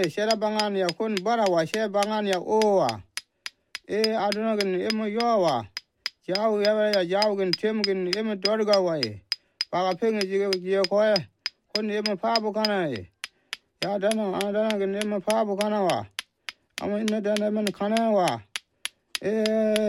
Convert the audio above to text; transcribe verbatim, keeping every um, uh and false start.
shera bangan ya kun bara wa she bangan ya owa. E aduna gin emo yowa. Jaw ya ya jaw gin tem gin emo dorga wa e. Baga pengi jiga jiga koya. Kun emo pabu kana e. Ya dana adana gin emo pabu kana wa. Ama ina dana men kana wa. E